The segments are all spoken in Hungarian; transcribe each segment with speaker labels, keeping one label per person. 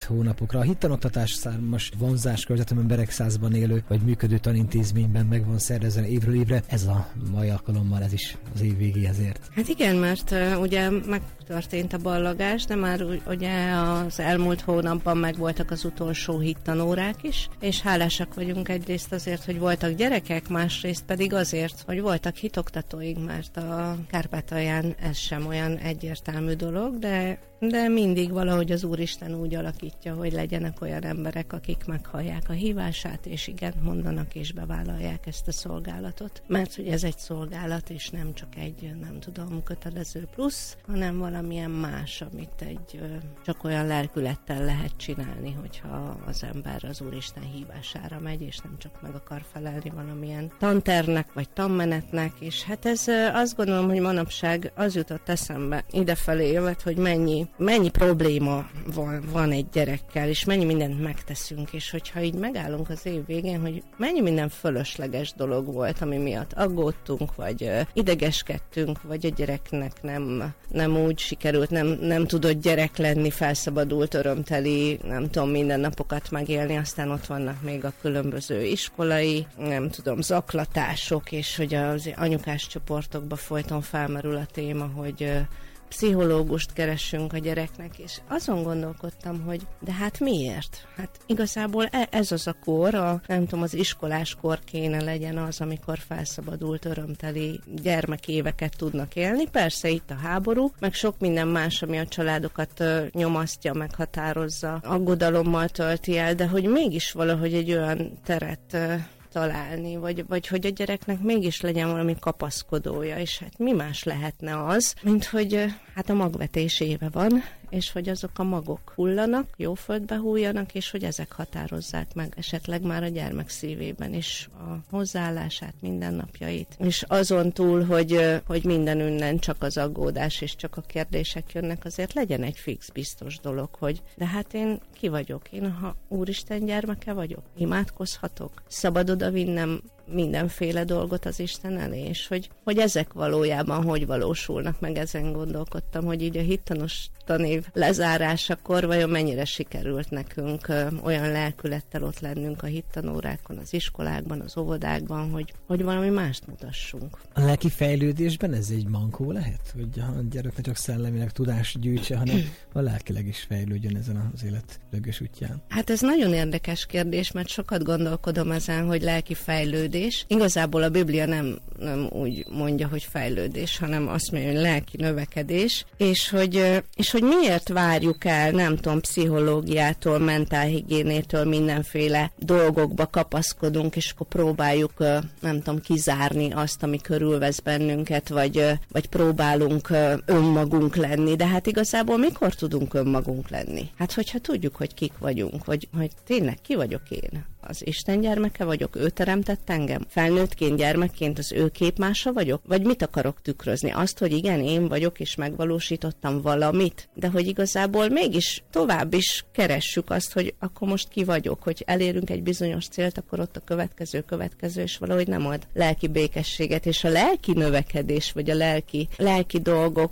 Speaker 1: hónapokra. A hittanoktatás számos vonzás környezetben Beregszázban élő vagy működő tanintézményben meg van szervezve évről évre. Ez a mai alkalommal ez is az év végéhez ért.
Speaker 2: Hát igen, mert ugye megtörtént a ballagás, de már ugye az elmúlt hónapban megvoltak az utolsó hittanórák is, és hálásak vagyunk egyrészt azért, hogy voltak gyerekek, másrészt pedig azért, hogy voltak hitoktatóink, mert a Kárpátalján ez sem olyan egyértelmű dolog, de mindig valahogy az Úristen úgy alakítja, hogy legyenek olyan emberek, akik meghallják a hívását, és igen, mondanak és bevállalják ezt a szolgálatot. Mert hogy ez egy szolgálat, és nem csak egy, nem tudom, kötelező plusz, hanem valamilyen más, amit csak olyan lelkülettel lehet csinálni, hogyha az ember az Úristen hívására megy, és nem csak meg akar felelni valamilyen tantervnek, vagy tanmenetnek, és hát ez azt gondolom, hogy manapság az jutott eszembe idefelé jövet, hogy mennyi probléma van egy gyerekkel, és mennyi mindent megteszünk, és hogyha így megállunk az év végén, hogy mennyi minden fölösleges dolog volt, ami miatt aggódtunk, vagy idegeskedtünk, vagy a gyereknek nem úgy sikerült, nem tudott gyerek lenni, felszabadult, örömteli, nem tudom, mindennapokat megélni, aztán ott vannak még a különböző iskolai, nem tudom, zaklatások, és hogy az anyukás csoportokba folyton felmerül a téma, hogy pszichológust keressünk a gyereknek, és azon gondolkodtam, hogy de hát miért? Hát igazából ez az a kor, nem tudom, az iskoláskor kéne legyen az, amikor felszabadult, örömteli gyermekéveket tudnak élni. Persze itt a háború, meg sok minden más, ami a családokat nyomasztja, meghatározza, aggodalommal tölti el, de hogy mégis valahogy egy olyan teret találni, vagy hogy a gyereknek mégis legyen valami kapaszkodója, és hát mi más lehetne az, mint hogy hát a magvetés éve van, és hogy azok a magok hullanak, jó földbe hújjanak, és hogy ezek határozzák meg esetleg már a gyermek szívében is a hozzáállását, mindennapjait. És azon túl, hogy mindenünnen csak az aggódás és csak a kérdések jönnek, azért legyen egy fix, biztos dolog, hogy de hát én ki vagyok? Én ha Úristen gyermeke vagyok, imádkozhatok, szabad odavinnem mindenféle dolgot az Isten elé, és hogy ezek valójában hogy valósulnak meg, ezen gondolkodtam, hogy így a hittanos tanév lezárásakor vajon mennyire sikerült nekünk olyan lelkülettel ott lennünk a hittanórákon, az iskolákban, az óvodákban, hogy valami mást mutassunk.
Speaker 1: A lelki fejlődésben ez egy mankó lehet? Hogy a gyerek ne csak szellemileg tudást gyűjtse, hanem a lelkileg is fejlődjön ezen az élet lögös útján.
Speaker 2: Hát ez nagyon érdekes kérdés, mert sokat gondolkodom ezen, hogy lelki fejlődés. Igazából a Biblia nem úgy mondja, hogy fejlődés, hanem azt mondja, hogy lelki növekedés, és hogy miért várjuk el, nem tudom, pszichológiától, mentálhigiénétől mindenféle dolgokba kapaszkodunk, és akkor próbáljuk, nem tudom, kizárni azt, ami körülvesz bennünket, vagy próbálunk önmagunk lenni, de hát igazából mikor tudunk önmagunk lenni? Hát hogyha tudjuk, hogy kik vagyunk, hogy tényleg ki vagyok én? Az Isten gyermeke vagyok, ő teremtett engem? Felnőttként, gyermekként az ő képmása vagyok? Vagy mit akarok tükrözni? Azt, hogy igen, én vagyok, és megvalósítottam valamit, de hogy igazából mégis tovább is keressük azt, hogy akkor most ki vagyok, hogy elérünk egy bizonyos célt, akkor ott a következő, és valahogy nem ad lelki békességet, és a lelki növekedés, vagy a lelki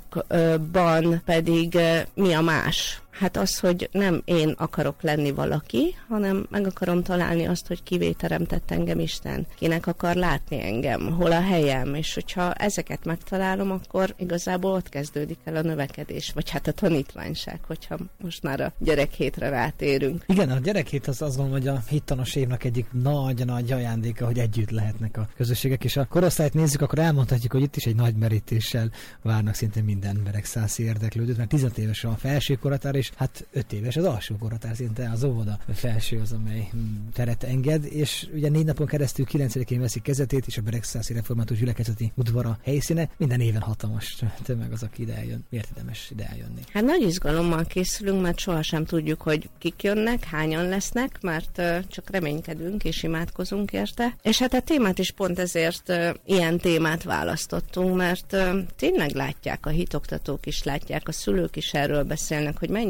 Speaker 2: dolgokban pedig mi a más? Hát az, hogy nem én akarok lenni valaki, hanem meg akarom találni azt, hogy kivé teremtett engem Isten, kinek akar látni engem, hol a helyem, és hogyha ezeket megtalálom, akkor igazából ott kezdődik el a növekedés, vagy hát a tanítványság, hogyha most már a gyerekhétre rátérünk.
Speaker 1: Igen, a gyerekhét az van, hogy a hittanos évnek egyik nagy ajándéka, hogy együtt lehetnek a közösségek, és a korosztályt nézzük, akkor elmondhatjuk, hogy itt is egy nagy merítéssel várnak szinte minden Beregszászi érdeklődőt, mert 15 éves a felső korhatár, és hát 5 éves az alsó korhatár, szinte az óvoda felső az, amely teret enged, és ugye 4 napon keresztül 9-én veszik kezetét, és a Beregszászi Református Gyülekezeti udvara helyszíne, minden éven hatalmas tömeg az, aki ide eljön. Miért érdemes ide eljönni?
Speaker 2: Hát nagy izgalommal készülünk, mert sohasem tudjuk, hogy kik jönnek, hányan lesznek, mert csak reménykedünk és imádkozunk érte. És hát a témát is pont ezért ilyen témát választottunk, mert tényleg látják, a hitoktatók is látják, a szülők is erről beszélnek, hogy mennyire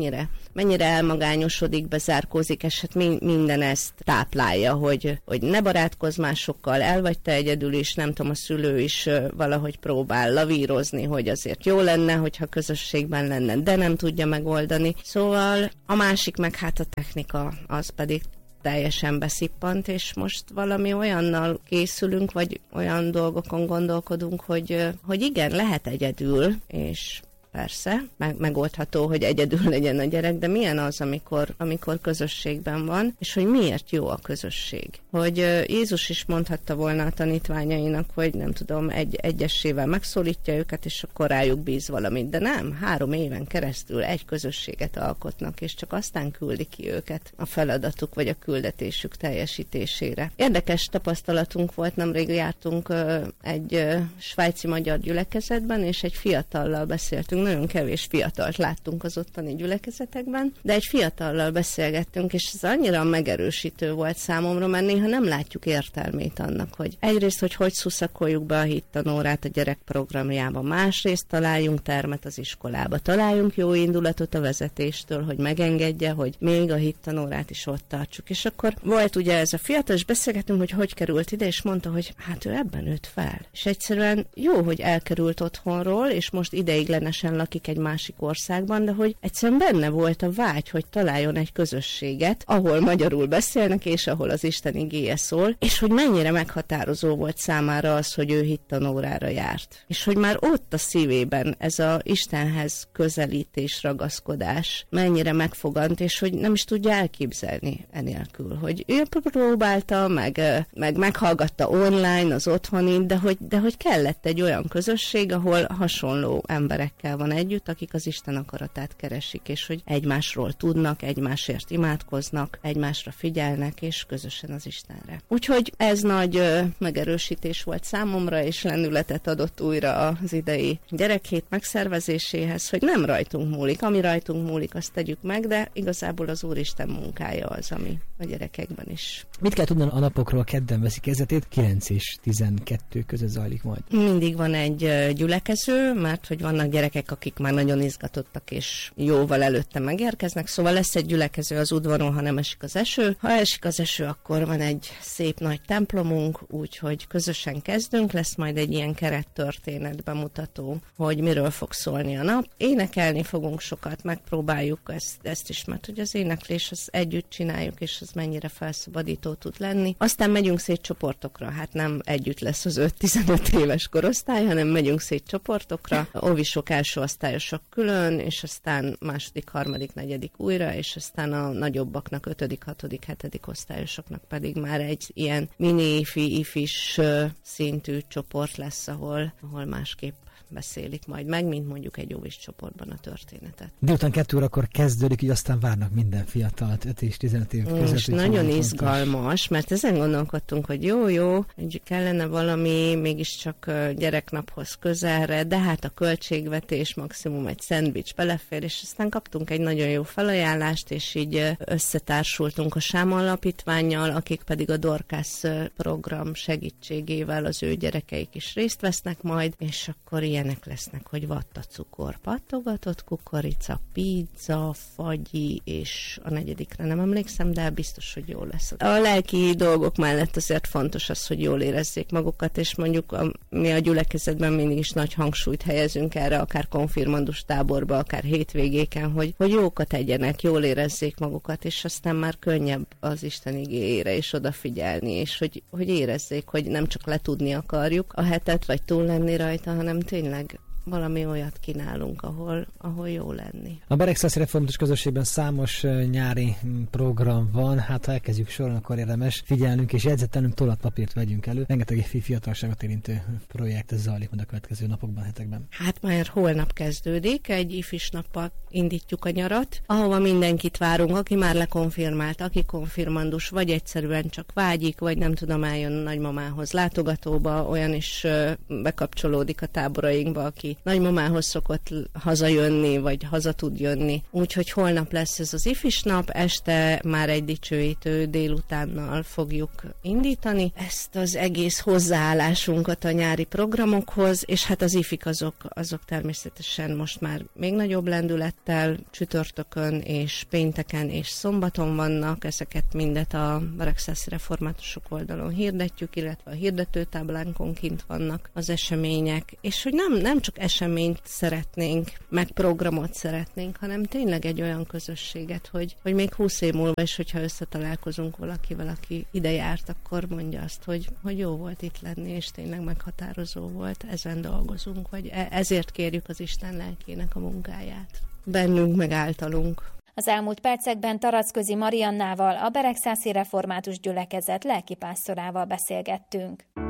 Speaker 2: mennyire elmagányosodik, bezárkózik, és hát minden ezt táplálja, hogy ne barátkozz másokkal, el vagy te egyedül is, nem tudom, a szülő is valahogy próbál lavírozni, hogy azért jó lenne, hogyha közösségben lenne, de nem tudja megoldani. Szóval a másik meg hát a technika, az pedig teljesen beszippant, és most valami olyannal készülünk, vagy olyan dolgokon gondolkodunk, hogy igen, lehet egyedül, és persze, megoldható, hogy egyedül legyen a gyerek, de milyen az, amikor közösségben van, és hogy miért jó a közösség. Hogy Jézus is mondhatta volna a tanítványainak, hogy nem tudom, egyesével megszólítja őket, és akkor rájuk bíz valamit, de nem, 3 éven keresztül egy közösséget alkotnak, és csak aztán küldi ki őket a feladatuk, vagy a küldetésük teljesítésére. Érdekes tapasztalatunk volt, nemrég jártunk egy svájci magyar gyülekezetben, és egy fiatallal beszéltünk, nagyon kevés fiatalt láttunk az ottani gyülekezetekben, de egy fiatallal beszélgettünk, és ez annyira megerősítő volt számomra, mert néha nem látjuk értelmét annak, hogy egyrészt, hogy szuszakoljuk be a hittanórát a gyerek programjába, másrészt találjunk termet az iskolába, találjunk jó indulatot a vezetéstől, hogy megengedje, hogy még a hittanórát is ott tartsuk. És akkor volt ugye ez a fiatal, és beszélgettünk, hogy került ide, és mondta, hogy hát ő ebben nőtt fel. És egyszerűen jó, hogy elkerült otthonról, és most ideiglenesen lakik egy másik országban, de hogy egyszerűen benne volt a vágy, hogy találjon egy közösséget, ahol magyarul beszélnek, és ahol az Isten igéje szól, és hogy mennyire meghatározó volt számára az, hogy ő hittanórára járt. És hogy már ott a szívében ez a Istenhez közelítés, ragaszkodás mennyire megfogant, és hogy nem is tudja elképzelni enélkül, hogy ő próbálta, meg meghallgatta online az otthonit, de hogy kellett egy olyan közösség, ahol hasonló emberekkel van együtt, akik az Isten akaratát keresik, és hogy egymásról tudnak, egymásért imádkoznak, egymásra figyelnek, és közösen az Istenre. Úgyhogy ez nagy megerősítés volt számomra, és lendületet adott újra az idei gyerekhét megszervezéséhez, hogy nem rajtunk múlik. Ami rajtunk múlik, azt tegyük meg, de igazából az Úristen munkája az, ami a gyerekekben is.
Speaker 1: Mit kell tudni a napokról? Kedden veszi kezdetét, 9 és 12 között zajlik majd.
Speaker 2: Mindig van egy gyülekező, mert hogy vannak gyerekek, akik már nagyon izgatottak, és jóval előtte megérkeznek, szóval lesz egy gyülekező az udvaron, ha nem esik az eső. Ha esik az eső, akkor van egy szép nagy templomunk, úgyhogy közösen kezdünk, lesz majd egy ilyen kerettörténet bemutató, hogy miről fog szólni a nap. Énekelni fogunk sokat, megpróbáljuk ezt is, mert hogy az éneklés az együtt csináljuk, és az mennyire felszabadító tud lenni. Aztán megyünk szét csoportokra, hát nem együtt lesz az 5-15 éves korosztály, hanem megyünk szét csoportokra, óvisok, első osztályosok külön, és aztán második, harmadik, negyedik újra, és aztán a nagyobbaknak 5., 6., 7. osztályosoknak pedig már egy ilyen mini ifis szintű csoport lesz, ahol másképp beszélik majd meg, mint mondjuk egy óvis csoportban a történetet.
Speaker 1: Délután 2 órakor kezdődik, így aztán várnak minden fiatalt, 5 és 15 év között.
Speaker 2: És nagyon izgalmas, mert ezen gondolkodtunk, hogy jó, hogy kellene valami mégiscsak gyereknaphoz közelre, de hát a költségvetés maximum egy szendvics belefér, és aztán kaptunk egy nagyon jó felajánlást, és így összetársultunk a Sám Alapítvánnyal, akik pedig a Dorkász program segítségével az ő gyerekeik is részt vesznek majd, és akkor ilyenek lesznek, hogy vattacukor, pattogatott kukorica, pizza, fagyi, és a 4. nem emlékszem, de biztos, hogy jó lesz. A lelki dolgok mellett azért fontos az, hogy jól érezzék magukat, és mondjuk mi a gyülekezetben mindig is nagy hangsúlyt helyezünk erre, akár konfirmandus táborba, akár hétvégéken, hogy jókat tegyenek, jól érezzék magukat, és aztán már könnyebb az Isten igéjére is odafigyelni, és hogy érezzék, hogy nem csak letudni akarjuk a hetet, vagy túl lenni rajta, hanem tényleg valami olyat kínálunk, ahol jó lenni.
Speaker 1: A Beregszászi Református Közösségben számos nyári program van, hát ha elkezdjük soron, akkor érdemes figyelnünk és jegyzetelnünk, tollatpapírt vegyünk elő. Rengeteg fiatalságot érintő projekt zajlik majd a következő napokban, hetekben.
Speaker 2: Hát már holnap kezdődik, egy ifis nappal indítjuk a nyarat, ahova mindenkit várunk, aki már lekonfirmált, aki konfirmandus, vagy egyszerűen csak vágyik, vagy nem tudom, eljön nagymamához látogatóba, olyan is bekapcsolódik a táborainkba, aki aki nagymamához szokott hazajönni, vagy haza tud jönni. Úgyhogy holnap lesz ez az ifis nap, este már egy dicsőítő délutánnal fogjuk indítani ezt az egész hozzáállásunkat a nyári programokhoz, és hát az ifik azok természetesen most már még nagyobb lendülettel csütörtökön és pénteken és szombaton vannak, ezeket mindet a Beregszászi Reformátusok oldalon hirdetjük, illetve a hirdetőtáblánkon kint vannak az események, és hogy nem csak eseményt szeretnénk, meg programot szeretnénk, hanem tényleg egy olyan közösséget, hogy még 20 év múlva is, hogyha összetalálkozunk valakivel, aki ide járt, akkor mondja azt, hogy jó volt itt lenni, és tényleg meghatározó volt, ezen dolgozunk, vagy ezért kérjük az Isten lelkének a munkáját. Bennünk, meg általunk.
Speaker 3: Az elmúlt percekben Taracközi Mariannával, a Beregszászi Református Gyülekezet lelkipásztorával beszélgettünk.